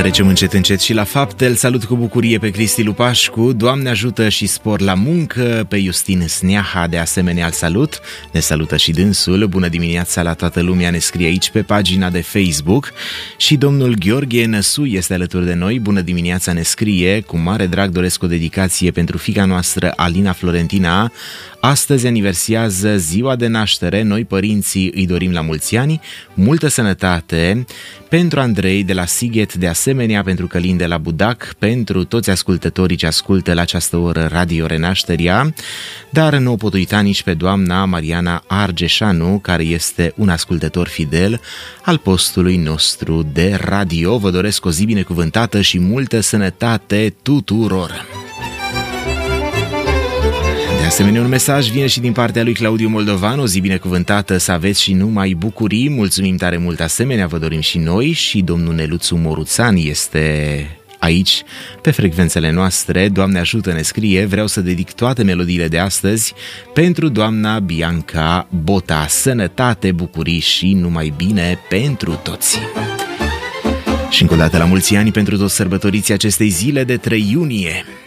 Trecem încet încet și la fapte. Îl salut cu bucurie pe Cristi Lupașcu. Doamne ajută și spor la muncă. Pe Justin Sneaha de asemenea îl salut. Ne salută și dânsul. Bună dimineața la toată lumea, ne scrie aici pe pagina de Facebook. Și domnul Gheorghe Năsu este alături de noi. Bună dimineața, ne scrie. Cu mare drag doresc o dedicație pentru fiica noastră Alina Florentina. Astăzi aniversează ziua de naștere. Noi, părinții, îi dorim la mulți ani, multă sănătate. Pentru Andrei de la Sighet, de asemenea, pentru Călin de la Budac, pentru toți ascultătorii ce ascultă la această oră Radio Renașterea, dar nu o pot uita nici pe doamna Mariana Argeșanu, care este un ascultător fidel al postului nostru de radio. Vă doresc o zi binecuvântată și multă sănătate tuturor! De asemenea, un mesaj vine și din partea lui Claudiu Moldovan. O zi binecuvântată să aveți și numai bucurii. Mulțumim tare mult, asemenea vă dorim și noi. Și domnul Neluțu Moruțan este aici pe frecvențele noastre. Doamne ajută, ne scrie. Vreau să dedic toate melodiile de astăzi pentru doamna Bianca Bota. Sănătate, bucurii și numai bine pentru toți. Și încă o dată la mulți ani pentru toți sărbătoriții acestei zile de 3 iunie.